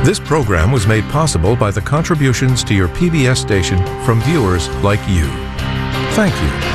This program was made possible by the contributions to your PBS station from viewers like you. Thank you.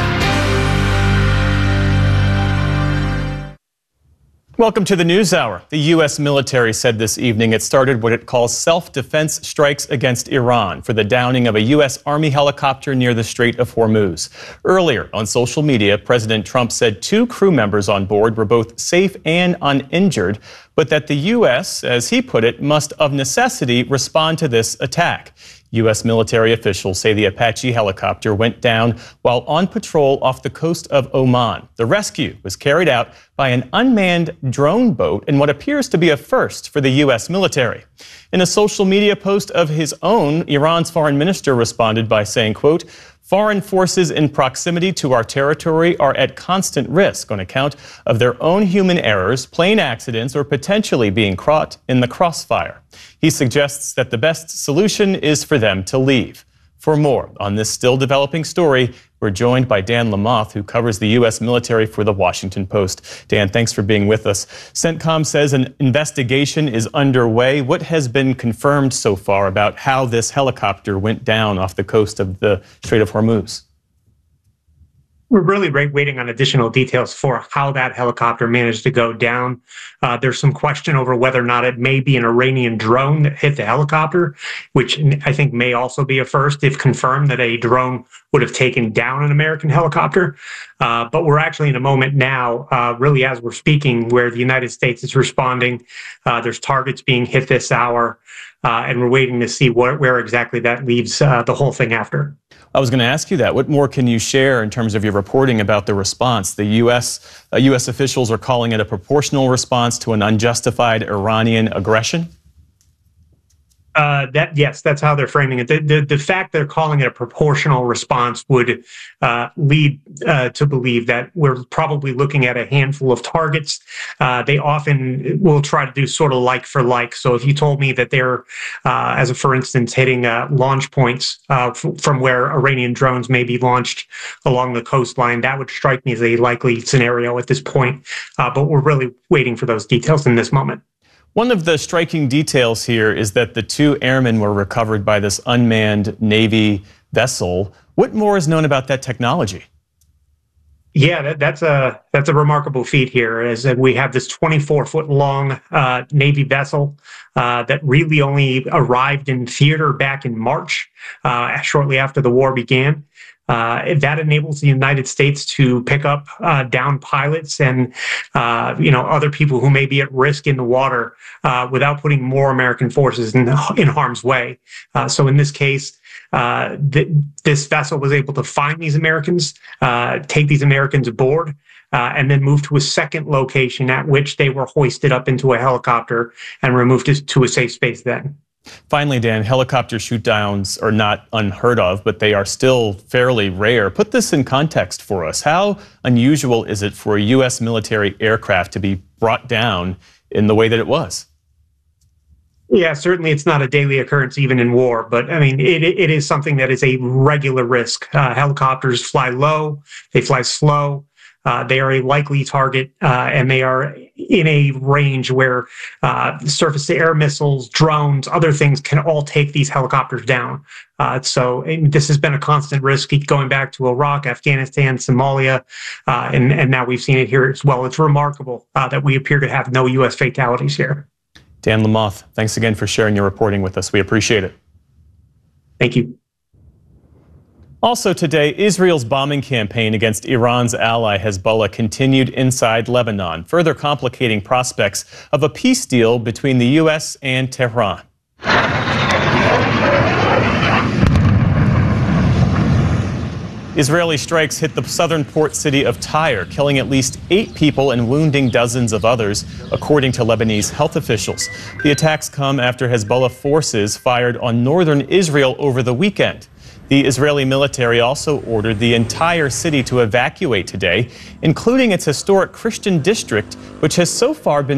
Welcome to the NewsHour. The U.S. military said this evening it started what it calls self-defense strikes against Iran for the downing of a U.S. Army helicopter near the Strait of Hormuz. Earlier on social media, President Trump said 2 crew members on board were both safe and uninjured, but that the U.S., as he put it, must of necessity respond to this attack. U.S. military officials say the Apache helicopter went down while on patrol off the coast of Oman. The rescue was carried out by an unmanned drone boat in what appears to be a first for the U.S. military. In a social media post of his own, Iran's foreign minister responded by saying, quote, "Foreign forces in proximity to our territory are at constant risk on account of their own human errors, plane accidents, or potentially being caught in the crossfire." He suggests that the best solution is for them to leave. For more on this still developing story, we're joined by Dan Lamothe, who covers the U.S. military for The Washington Post. Dan, thanks for being with us. CENTCOM says an investigation is underway. What has been confirmed so far about how this helicopter went down off the coast of the Strait of Hormuz? We're really waiting on additional details for how that helicopter managed to go down. There's some question over whether or not it may be an Iranian drone that hit the helicopter, which I think may also be a first if confirmed that a drone would have taken down an American helicopter. But we're actually in a moment now, really as we're speaking, where the United States is responding. There's targets being hit this hour, and we're waiting to see where exactly that leaves the whole thing after. I was going to ask you that. What more can you share in terms of your reporting about the response? The U.S. Officials are calling it a proportional response to an unjustified Iranian aggression? Yes, that's how they're framing it. The fact they're calling it a proportional response would lead to believe that we're probably looking at a handful of targets. They often will try to do sort of like for like. So if you told me that they're, for instance, hitting launch points from where Iranian drones may be launched along the coastline, that would strike me as a likely scenario at this point. But we're really waiting for those details in this moment. One of the striking details here is that the 2 airmen were recovered by this unmanned Navy vessel. What more is known about that technology? Yeah, that's a remarkable feat here, is that we have this 24-foot long Navy vessel that really only arrived in theater back in March, shortly after the war began. That enables the United States to pick up downed pilots and other people who may be at risk in the water without putting more American forces in harm's way. So in this case, this vessel was able to find these Americans, take these Americans aboard, and then move to a second location at which they were hoisted up into a helicopter and removed to a safe space then. Finally, Dan, helicopter shoot-downs are not unheard of, but they are still fairly rare. Put this in context for us. How unusual is it for a U.S. military aircraft to be brought down in the way that it was? Yeah, certainly it's not a daily occurrence even in war, but I mean, it is something that is a regular risk. Helicopters fly low, they fly slow. They are a likely target, and they are in a range where surface-to-air missiles, drones, other things can all take these helicopters down. So this has been a constant risk going back to Iraq, Afghanistan, Somalia, and now we've seen it here as well. It's remarkable that we appear to have no U.S. fatalities here. Dan Lamothe, thanks again for sharing your reporting with us. We appreciate it. Thank you. Also today, Israel's bombing campaign against Iran's ally Hezbollah continued inside Lebanon, further complicating prospects of a peace deal between the U.S. and Tehran. Israeli strikes hit the southern port city of Tyre, killing at least 8 people and wounding dozens of others, according to Lebanese health officials. The attacks come after Hezbollah forces fired on northern Israel over the weekend. The Israeli military also ordered the entire city to evacuate today, including its historic Christian district, which has so far been